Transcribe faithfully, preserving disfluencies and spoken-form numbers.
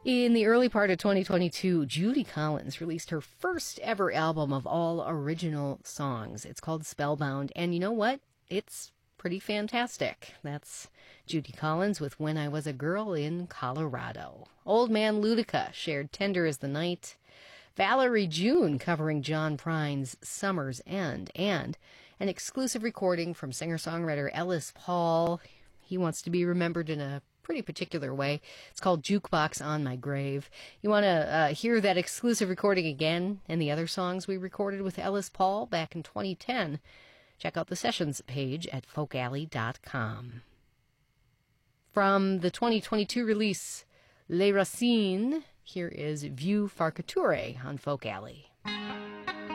In the early part of twenty twenty-two, Judy Collins released her first ever album of all original songs. It's called Spellbound, and you know what? It's pretty fantastic. That's Judy Collins with When I Was a Girl in Colorado. Old Man Ludica shared Tender as the Night. Valerie June covering John Prine's Summer's End, and an exclusive recording from singer-songwriter Ellis Paul. He wants to be remembered in a pretty particular way. It's called Jukebox on My Grave. You want to uh, hear that exclusive recording again and the other songs we recorded with Ellis Paul back in twenty ten? Check out the sessions page at folk alley dot com. From the twenty twenty-two release Les Racines, here is Vieux Farciture on Folk Alley.